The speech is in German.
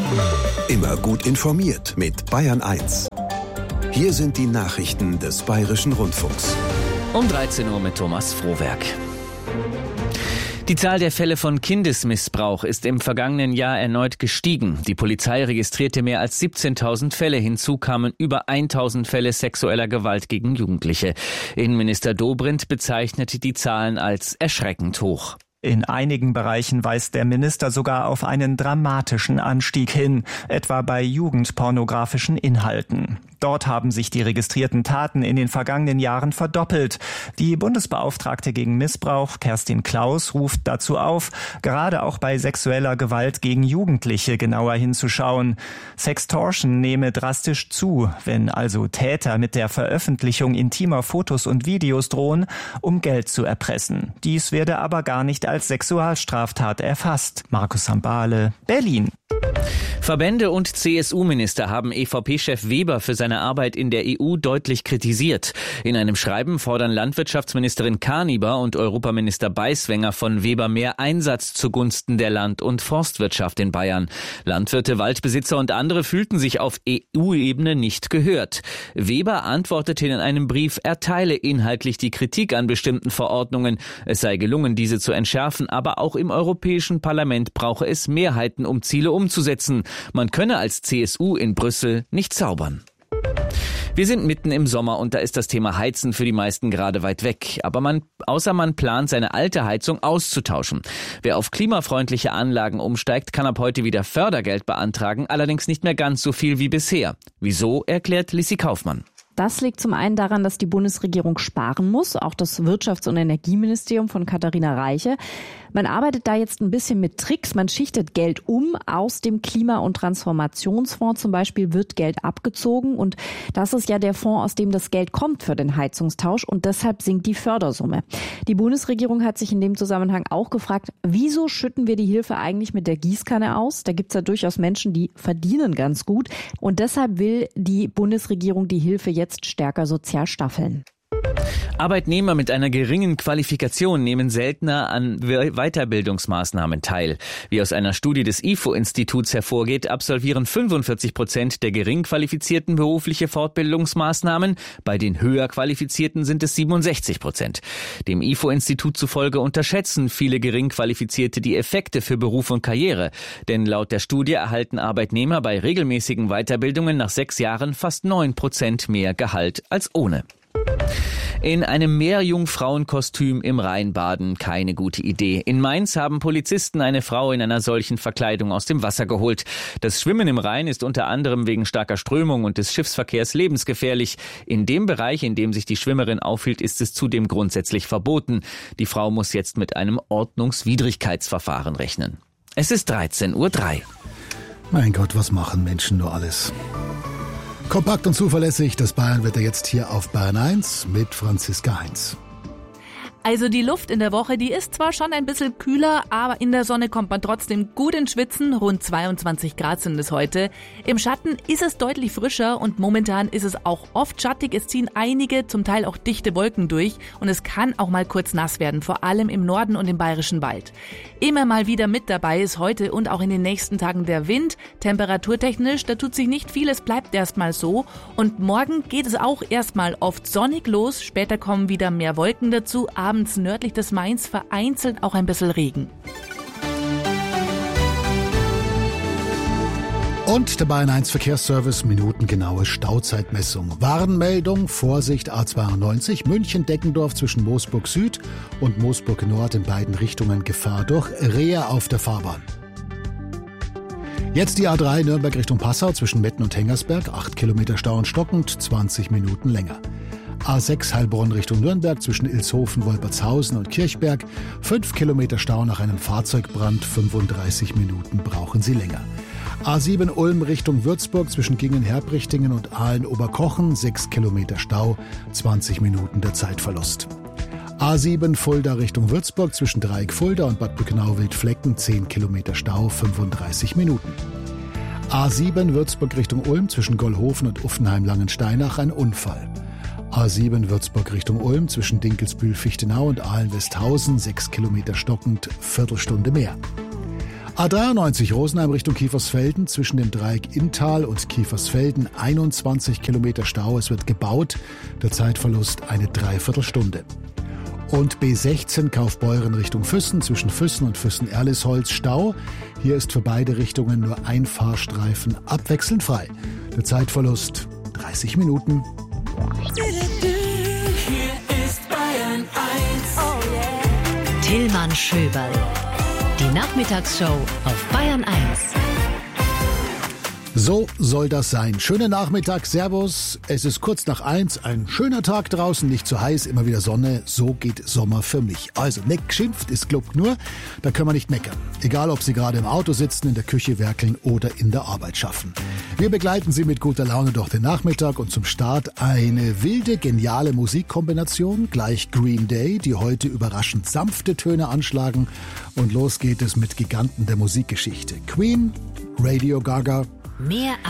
Immer gut informiert mit Bayern 1. Hier sind die Nachrichten des Bayerischen Rundfunks. Um 13 Uhr mit Thomas Frohwerk. Die Zahl der Fälle von Kindesmissbrauch ist im vergangenen Jahr erneut gestiegen. Die Polizei registrierte mehr als 17.000 Fälle. Hinzu kamen über 1.000 Fälle sexueller Gewalt gegen Jugendliche. Innenminister Dobrindt bezeichnete die Zahlen als erschreckend hoch. In einigen Bereichen weist der Minister sogar auf einen dramatischen Anstieg hin, etwa bei jugendpornografischen Inhalten. Dort haben sich die registrierten Taten in den vergangenen Jahren verdoppelt. Die Bundesbeauftragte gegen Missbrauch, Kerstin Klaus, ruft dazu auf, gerade auch bei sexueller Gewalt gegen Jugendliche genauer hinzuschauen. Sextortion nehme drastisch zu, wenn also Täter mit der Veröffentlichung intimer Fotos und Videos drohen, um Geld zu erpressen. Dies werde aber gar nicht als Sexualstraftat erfasst. Markus Hambale, Berlin. Verbände und CSU-Minister haben EVP-Chef Weber für seine Arbeit in der EU deutlich kritisiert. In einem Schreiben fordern Landwirtschaftsministerin Karniber und Europaminister Beiswenger von Weber mehr Einsatz zugunsten der Land- und Forstwirtschaft in Bayern. Landwirte, Waldbesitzer und andere fühlten sich auf EU-Ebene nicht gehört. Weber antwortete in einem Brief, er teile inhaltlich die Kritik an bestimmten Verordnungen. Es sei gelungen, diese zu entschärfen, aber auch im Europäischen Parlament brauche es Mehrheiten, um Ziele umzusetzen. Man könne als CSU in Brüssel nicht zaubern. Wir sind mitten im Sommer und da ist das Thema Heizen für die meisten gerade weit weg. Aber außer man plant, seine alte Heizung auszutauschen. Wer auf klimafreundliche Anlagen umsteigt, kann ab heute wieder Fördergeld beantragen, allerdings nicht mehr ganz so viel wie bisher. Wieso, erklärt Lissi Kaufmann. Das liegt zum einen daran, dass die Bundesregierung sparen muss, auch das Wirtschafts- und Energieministerium von Katharina Reiche. Man arbeitet da jetzt ein bisschen mit Tricks. Man schichtet Geld um. Aus dem Klima- und Transformationsfonds zum Beispiel wird Geld abgezogen. Und das ist ja der Fonds, aus dem das Geld kommt für den Heizungstausch. Und deshalb sinkt die Fördersumme. Die Bundesregierung hat sich in dem Zusammenhang auch gefragt, wieso schütten wir die Hilfe eigentlich mit der Gießkanne aus? Da gibt's ja durchaus Menschen, die verdienen ganz gut. Und deshalb will die Bundesregierung die Hilfe jetzt stärker sozial staffeln. Arbeitnehmer mit einer geringen Qualifikation nehmen seltener an Weiterbildungsmaßnahmen teil. Wie aus einer Studie des IFO-Instituts hervorgeht, absolvieren 45% der gering Qualifizierten berufliche Fortbildungsmaßnahmen. Bei den höher Qualifizierten sind es 67%. Dem IFO-Institut zufolge unterschätzen viele gering Qualifizierte die Effekte für Beruf und Karriere. Denn laut der Studie erhalten Arbeitnehmer bei regelmäßigen Weiterbildungen nach 6 Jahren fast 9% mehr Gehalt als ohne. In einem Meerjungfrauenkostüm im Rhein baden, keine gute Idee. In Mainz haben Polizisten eine Frau in einer solchen Verkleidung aus dem Wasser geholt. Das Schwimmen im Rhein ist unter anderem wegen starker Strömung und des Schiffsverkehrs lebensgefährlich. In dem Bereich, in dem sich die Schwimmerin aufhielt, ist es zudem grundsätzlich verboten. Die Frau muss jetzt mit einem Ordnungswidrigkeitsverfahren rechnen. Es ist 13:03 Uhr. Mein Gott, was machen Menschen nur alles? Kompakt und zuverlässig, das Bayernwetter jetzt hier auf Bayern 1 mit Franziska Heinz. Also die Luft in der Woche, die ist zwar schon ein bisschen kühler, aber in der Sonne kommt man trotzdem gut ins Schwitzen. Rund 22 Grad sind es heute. Im Schatten ist es deutlich frischer und momentan ist es auch oft schattig. Es ziehen einige, zum Teil auch dichte Wolken durch und es kann auch mal kurz nass werden, vor allem im Norden und im Bayerischen Wald. Immer mal wieder mit dabei ist heute und auch in den nächsten Tagen der Wind. Temperaturtechnisch, da tut sich nicht viel, es bleibt erstmal so. Und morgen geht es auch erstmal oft sonnig los. Später kommen wieder mehr Wolken dazu. Abends nördlich des Mains vereinzelt auch ein bisschen Regen. Und der Bayern 1 Verkehrsservice, minutengenaue Stauzeitmessung. Warnmeldung, Vorsicht A92, München-Deckendorf zwischen Moosburg Süd und Moosburg Nord in beiden Richtungen Gefahr durch Rehe auf der Fahrbahn. Jetzt die A3 Nürnberg Richtung Passau zwischen Metten und Hengersberg, 8 Kilometer Stau und stockend, 20 Minuten länger. A6 Heilbronn Richtung Nürnberg zwischen Ilshofen, Wolpertshausen und Kirchberg, 5 Kilometer Stau nach einem Fahrzeugbrand, 35 Minuten brauchen Sie länger. A7 Ulm Richtung Würzburg zwischen Gingen-Herbrichtingen und Aalen-Oberkochen, 6 Kilometer Stau, 20 Minuten der Zeitverlust. A7 Fulda Richtung Würzburg zwischen Dreieck Fulda und Bad Bückenau-Wildflecken, 10 Kilometer Stau, 35 Minuten. A7 Würzburg Richtung Ulm zwischen Gollhofen und Uffenheim-Langensteinach ein Unfall. A7 Würzburg Richtung Ulm zwischen Dinkelsbühl-Fichtenau und Aalen-Westhausen, 6 Kilometer stockend, Viertelstunde mehr. A93 Rosenheim Richtung Kiefersfelden, zwischen dem Dreieck Inntal und Kiefersfelden 21 Kilometer Stau. Es wird gebaut, der Zeitverlust eine Dreiviertelstunde. Und B16 Kaufbeuren Richtung Füssen, zwischen Füssen und Füssen-Erlisholz Stau. Hier ist für beide Richtungen nur ein Fahrstreifen abwechselnd frei. Der Zeitverlust 30 Minuten. Hier ist Bayern 1. Oh yeah. Tillmann Schöberl. Die Nachmittagsshow auf Bayern 1. So soll das sein. Schönen Nachmittag, Servus. Es ist kurz nach 1, ein schöner Tag draußen, nicht zu heiß, immer wieder Sonne. So geht Sommer für mich. Also, nicht geschimpft, ist Club nur, da können wir nicht meckern. Egal, ob Sie gerade im Auto sitzen, in der Küche werkeln oder in der Arbeit schaffen. Wir begleiten Sie mit guter Laune durch den Nachmittag und zum Start eine wilde, geniale Musikkombination. Gleich Green Day, die heute überraschend sanfte Töne anschlagen. Und los geht es mit Giganten der Musikgeschichte. Queen, Radio Gaga, Mehr